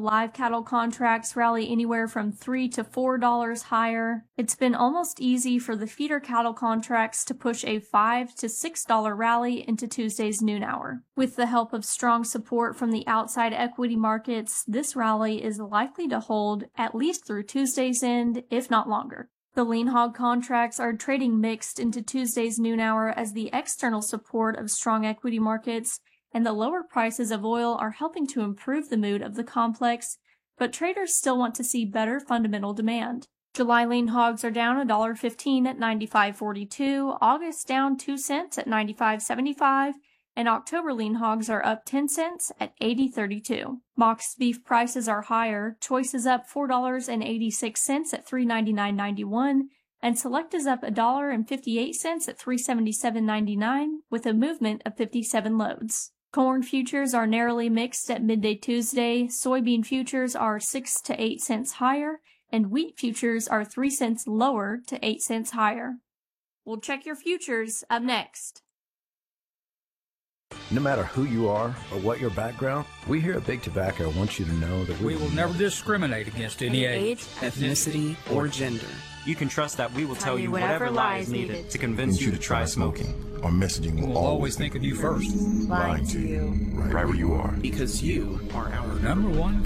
live cattle contracts rally anywhere from $3 to $4 higher. It's been almost easy for the feeder cattle contracts to push a $5 to $6 rally into Tuesday's noon hour. With the help of strong support from the outside equity markets, this rally is likely to hold at least through Tuesday's end, if not longer. The lean hog contracts are trading mixed into Tuesday's noon hour as the external support of strong equity markets and the lower prices of oil are helping to improve the mood of the complex, but traders still want to see better fundamental demand. July lean hogs are down $1.15 at $95.42, August down 2 cents at $95.75, and October lean hogs are up 10 cents at $80.32. Boxed beef prices are higher, choice is up $4.86 at $399.91, and select is up $1.58 at $377.99, with a movement of 57 loads. Corn futures are narrowly mixed at midday Tuesday, soybean futures are 6 to 8 cents higher, and wheat futures are 3 cents lower to 8 cents higher. We'll check your futures up next. No matter who you are or what your background, we here at Big Tobacco want you to know that we will never discriminate against any age, ethnicity, or gender. You can trust that we will tell you whatever lie is needed to convince you to try smoking. Our messaging will always think of you first. Lying to you. Right where you are. Because you are our #1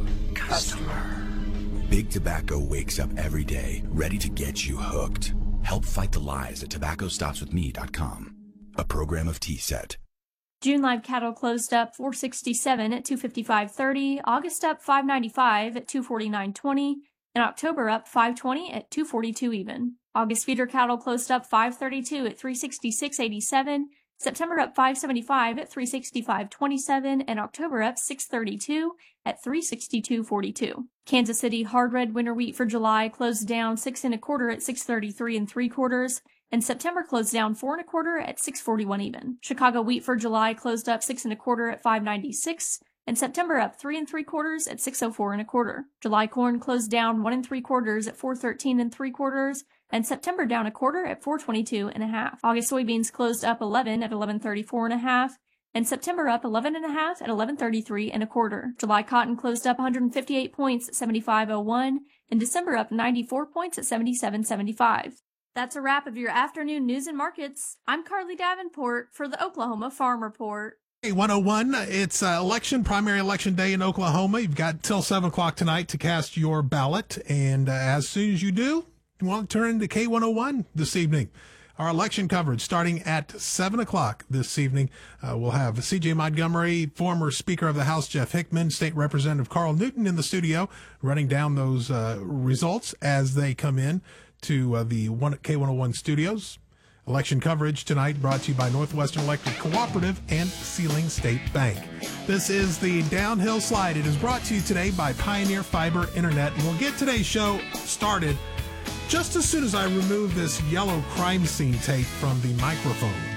customer. Big Tobacco wakes up every day ready to get you hooked. Help fight the lies at tobaccostopswithme.com. A program of TSET. June live cattle closed up $467 at $255.30, August up $595 at $249.20, and October up $520 at $242 even. August feeder cattle closed up $532 at $366.87, September up $575 at $365.27, and October up $632 at $362.42. Kansas City hard red winter wheat for July closed down 6 1/4 at $633 3/4, and September closed down 4 1/4 at $641 even. Chicago wheat for July closed up 6 1/4 at $596, and September up 3 3/4 at $604 1/4. July corn closed down 1 3/4 at $413 3/4, and September down 1/4 at $422 1/2. August soybeans closed up 11 at $1134 1/2, and September up 11 1/2 at $1133 1/4. July cotton closed up 158 points at $75.01, and December up 94 points at $77.75. That's a wrap of your afternoon news and markets. I'm Carly Davenport for the Oklahoma Farm Report. Hey, 101, it's primary election day in Oklahoma. You've got till 7 o'clock tonight to cast your ballot. And as soon as you do, you want to turn into K101 this evening. Our election coverage starting at 7 o'clock this evening. We'll have C.J. Montgomery, former Speaker of the House Jeff Hickman, State Representative Carl Newton in the studio, running down those results as they come in to the K101 studios. Election coverage tonight brought to you by Northwestern Electric Cooperative and Sealing State Bank. This is the Downhill Slide. It is brought to you today by Pioneer Fiber Internet. And we'll get today's show started just as soon as I remove this yellow crime scene tape from the microphone.